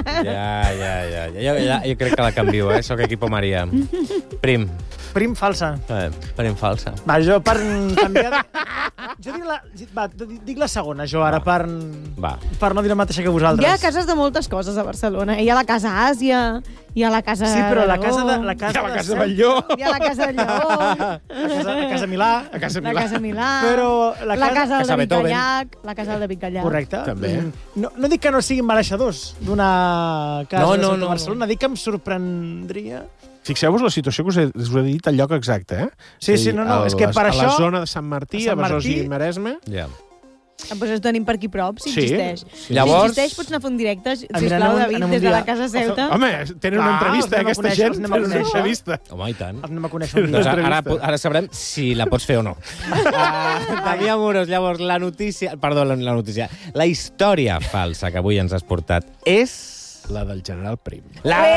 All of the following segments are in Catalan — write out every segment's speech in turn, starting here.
Ja. Jo crec que la canvio, Soc equipo Maria. Prim. Prim falsa. Prim falsa. Va, jo per canviar... Jo dic la segona, jo, ara, per no dir la mateixa que vosaltres. Hi ha cases de moltes coses a Barcelona. Hi ha la Casa Àsia, hi ha la Casa... Sí, però la casa Lleó. de... Hi ha la casa Batlló. Hi ha la Casa de Lleó. La casa Milà. La Casa Milà. Però la casa del David Beethoven. Gallac. La casa del David Gallac. Correcte. També. No dic que no siguin mereixedors d'una casa de Barcelona, dic que em sorprendria... Fixeu-vos la situació que us he dit al lloc exacte, Sí, no, és que per això... A la zona de Sant Martí, a Besòs i Maresme... Ja. Doncs ho tenim per aquí prop, si existeix. Sí. Si existeix, pots anar a fer un directe, sisplau, David, des de la Casa Ceuta. Home, tenen una entrevista, aquesta gent. Anem a conèixer. Home, i tant. Anem a conèixer un dia. Doncs ara sabrem si la pots fer o no. Damià Amorós, llavors, la notícia... Perdó, la notícia. La història falsa que avui ens has portat és... La del general Prim.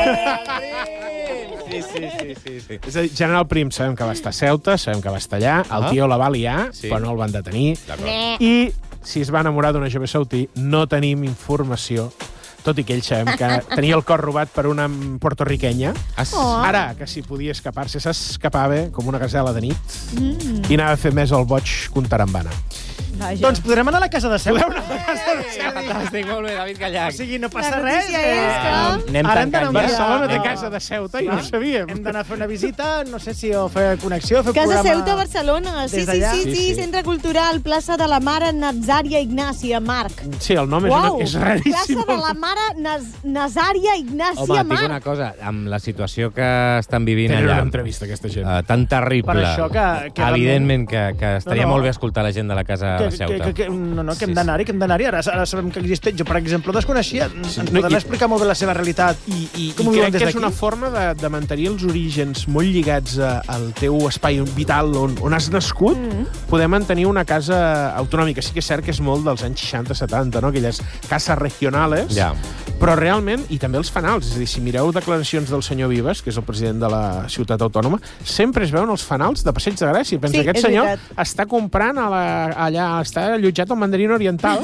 Sí. És a dir, general Prim sabem que va estar a Ceuta, sabem que va estar allà, el tio la va liar, però no el van detenir. I si es va enamorar d'una jove sautí, no tenim informació, tot i que ell sabem que tenia el cor robat per una portorriquenya. Ara, que si podia escapar-se, s'escapava com una gasela de nit i anava a fer més el boig que un tarambana. Doncs podrem anar a la casa de Ceuta. Fantàstic, molt bé, David Gallac. O sigui, no passa La res. notícia és que... Anem tancant ja. Barcelona té casa de Ceuta i no ho sabíem. Hem d'anar a fer una visita, no sé si fer connexió, fer Casa programa... Ceuta, Barcelona. Sí, Centre Cultural, plaça de la Mare Nazària Ignàcia, Marc. Sí, el nom és raríssim. Plaça de la Mare Nazària Ignàcia, Home, et dic Marc. una cosa, amb la situació que estan vivint Tenen allà... una entrevista, aquesta gent. Tan terrible. Per això que evidentment que estaria molt bé escoltar la gent de la casa de Ceuta. que hem d'anar-hi. Ara sabem que existeix. Jo, per exemple, desconeixia. Ens poden explicar molt bé la seva realitat. I crec que és una forma de mantenir els orígens molt lligats al teu espai vital on has nascut, poder mantenir una casa autonòmica. Sí que és cert que és molt dels anys 60-70, no? Aquelles cases regionales, però realment, i també els fanals, és a dir, si mireu declaracions del senyor Vives, que és el president de la ciutat autònoma, sempre es veuen els fanals de Passeig de Gràcia. Pensa, aquest senyor està comprant allà, està allotjat al Mandarín Oriental,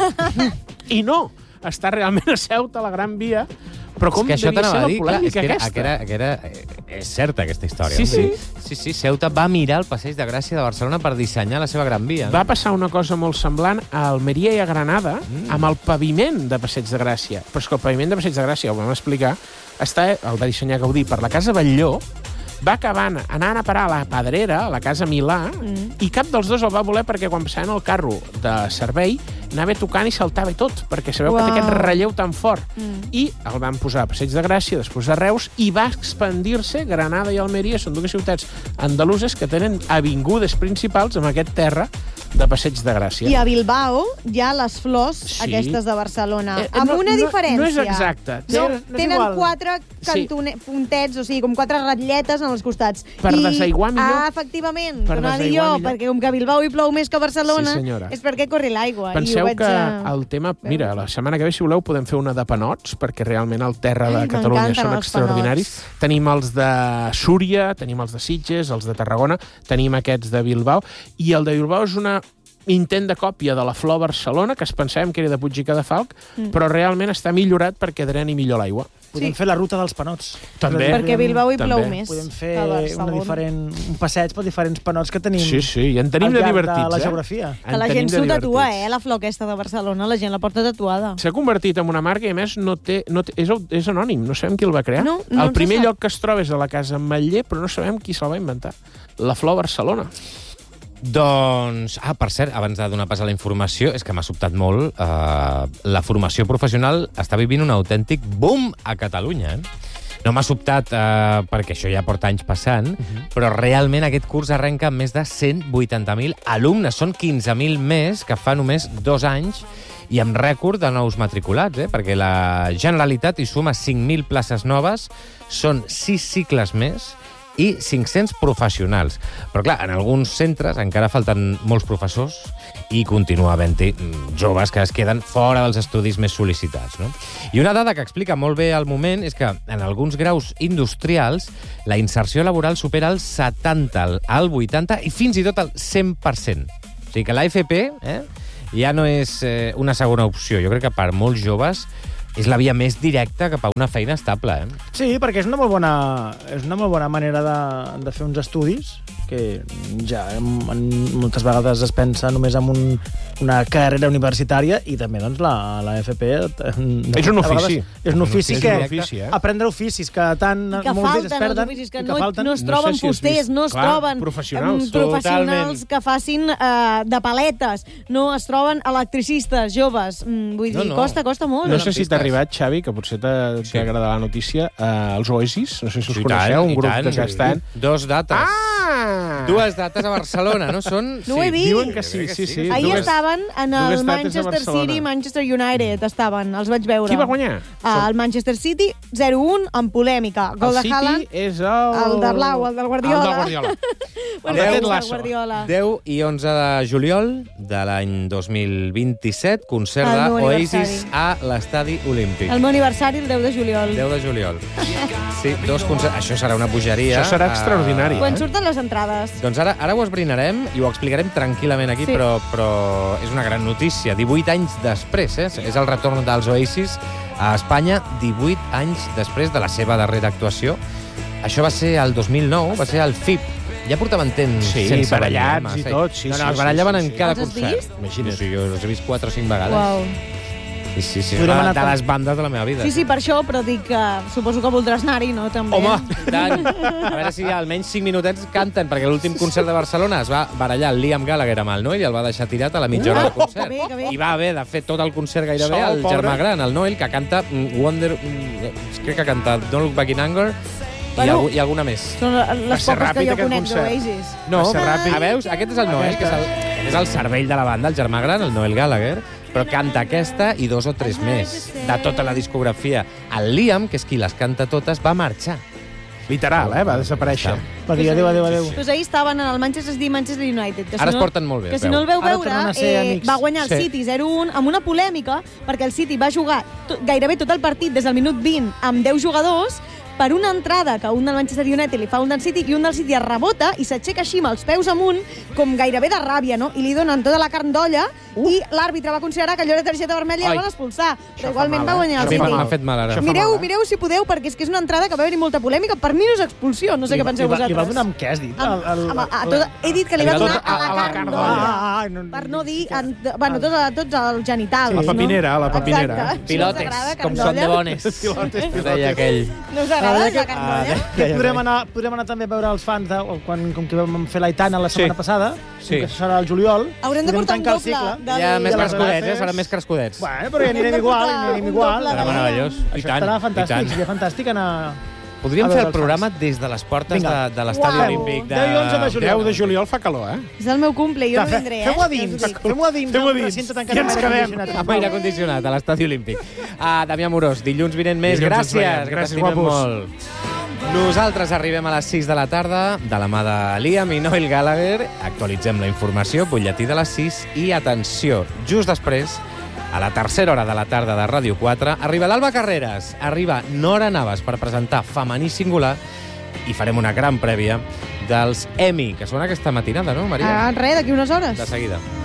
i no, està realment a Ceuta, a la Gran Via, però com és que devia ser la polèmica aquesta? És certa, aquesta història. Sí, Ceuta va mirar el Passeig de Gràcia de Barcelona per dissenyar la seva Gran Via. Va passar una cosa molt semblant a Almeria i a Granada amb el paviment de Passeig de Gràcia. Però és que el paviment de Passeig de Gràcia, ho vam explicar, el va dissenyar Gaudí per la Casa Batlló, va acabant anant a parar a la Pedrera, a la Casa Milà, i cap dels dos el va voler perquè quan passaven el carro de servei anava tocant i saltava tot, perquè sabeu que té aquest relleu tan fort. I el van posar a Passeig de Gràcia, després a Reus, i va expandir-se. Granada i Almeria són dues ciutats andaluses que tenen avingudes principals amb aquest terra de Passeig de Gràcia. I a Bilbao hi ha les flors aquestes de Barcelona, amb una diferència. No és exacte. Tenen 4 puntets, o sigui, com 4 ratlletes en els costats. Per desaiguar millor. Efectivament, perquè com que a Bilbao hi plou més que a Barcelona, és perquè corre l'aigua. Penseu que el tema... Mira, la setmana que ve, si voleu, podem fer una de panots, perquè realment el terra de Catalunya són extraordinaris. Tenim els de Súria, tenim els de Sitges, els de Tarragona, tenim aquests de Bilbao, i el de Bilbao és una intent de còpia de la Flor Barcelona, que es pensàvem que era de Puig i Cadafalch, però realment està millorat perquè dreni millor l'aigua. Podem fer la ruta dels panots. També. Perquè a Bilbao hi plou més. Podem fer un passeig per diferents panots que tenim i en tenim de divertits, la geografia. Que la gent s'ho tatua, la flor aquesta de Barcelona, la gent la porta tatuada. S'ha convertit en una marca i, a més, és anònim, no sabem qui el va crear. El primer lloc que es troba és a la Casa Ametller, però no sabem qui se'l va inventar. La Flor Barcelona. Doncs, per cert, abans de donar pas a la informació, és que m'ha sobtat molt, la formació professional està vivint un autèntic boom a Catalunya. No m'ha sobtat perquè això ja porta anys passant, però realment aquest curs arrenca amb més de 180.000 alumnes. Són 15.000 més que fa només 2 anys i amb rècord de nous matriculats, perquè la Generalitat hi suma 5.000 places noves, són 6 cicles més, i 500 professionals. Però, clar, en alguns centres encara falten molts professors i continua havent-hi joves que es queden fora dels estudis més sol·licitats, no? I una dada que explica molt bé el moment és que en alguns graus industrials la inserció laboral supera el 70, el 80 i fins i tot el 100%. O sigui que l'AFP ja no és una segona opció. Jo crec que per molts joves és la via més directa cap a una feina estable, Sí, perquè és una molt bona manera de fer uns estudis que ja moltes vegades es pensa només en una carrera universitària i també doncs, la FP... És un ofici. És un ofici que... Aprendre oficis que tant... Que falten els oficis, que no es troben fusters, no es troben professionals que facin de paletes, no es troben electricistes joves. Vull dir, costa molt. No sé si t'ha arribat, Xavi, que potser t'agrada la notícia, els Oasis, no sé si us coneixeu, un grup que estan... 2 dates. Dues dates a Barcelona, no són? No ho he vist. Diuen que sí. Ahir estaven en el Manchester City, Manchester United, els vaig veure. Qui va guanyar? El Manchester City, 0-1, amb polèmica. Gol de Haaland. El City és el de blau, el del Guardiola. El del Guardiola. 10 i 11 de juliol de l'any 2027, concert d'Oasis a l'Estadi Olímpic. El meu aniversari, el 10 de juliol. 10 de juliol. Sí, 2 concerts. Això serà una bogeria. Això serà extraordinari. Quan surten les entrades? Doncs ara ho esbrinarem i ho explicarem tranquil·lament aquí, però és una gran notícia. 18 anys després, és el retorn dels Oasis a Espanya, 18 anys després de la seva darrera actuació. Això va ser el 2009, va ser el FIP. Ja portaven temps sense barallats i tot. No, es barallaven en cada concert. Imagina't. Sí, jo els he vist 4 o 5 vegades. Uau. Sí, de les bandes de la meva vida. Sí, per això, però dic que suposo que voldràs anar-hi, no? També. Home, tant. A veure si almenys 5 minutets canten, perquè l'últim concert de Barcelona es va barallar el Liam Gallagher amb el Noel i el va deixar tirat a la mitja hora del concert. Que bé. I va haver de fer tot el concert gairebé el germà gran, el Noel, que canta Wonder... Crec que canta Don't Look Back in Anger i alguna més. Són les poques que jo conec d'Oasis. No, veus? Aquest és el Noel, que és el cervell de la banda, el germà gran, el Noel Gallagher, però canta aquesta i 2 o 3 més de tota la discografia. El Liam, que és qui les canta totes, va marxar. Literal, va desaparèixer. Va dir adéu. Doncs ahir estaven en el Manchester United. Ara es porten molt bé. Que si no el veu veure, va guanyar el City 0-1 amb una polèmica, perquè el City va jugar gairebé tot el partit des del minut 20 amb 10 jugadors, per una entrada que un del Manchester United li fa un del City i un del City es rebota i s'aixeca així amb els peus amunt, com gairebé de ràbia, no? I li donen tota la carn d'olla i l'àrbitre va considerar que allò era targeta vermella i el van expulsar. Però igualment va guanyar el City. M'ha fet mal ara. Mireu si podeu, perquè és que és una entrada que va haver-hi molta polèmica. Per mi no és expulsió, no sé què penseu vosaltres. Li va donar amb què has dit? He dit que li va donar a la carn d'olla. Per no dir... Bueno, tots els genitals. La papinera. Pilotes, com són de bones. Deia aquell. No us agrada la carn d'olla? Podrem anar també a veure els fans com que vam fer l'Aitana la setmana passada, que serà el juliol. Haurem de portar un doble. Ja més crescudets, seran més crescudets. Bueno, però ja anirem igual. Serà meravellós. Això estarà fantàstic, seria fantàstic anar... Podríem fer el programa des de les portes de l'Estadi Olímpic. 10 i 11 de juliol. 10 de juliol fa calor, És el meu cumple, jo no vindré, Fem-ho a dins. Ja ens quedem. Amb aire condicionat a l'Estadi Olímpic. Damià Morós, dilluns vinent més. Gràcies. Gràcies, guapos. Nosaltres arribem a les 6 de la tarda, de la mà de Liam i Noel Gallagher. Actualitzem la informació, butlletí de les 6 i atenció, just després, a la tercera hora de la tarda de Ràdio 4, arriba l'Alba Carreras, arriba Nora Navas per presentar Femení Singular i farem una gran prèvia dels Emmy, que són aquesta matinada, no, Maria? Res, d'aquí unes hores. De seguida.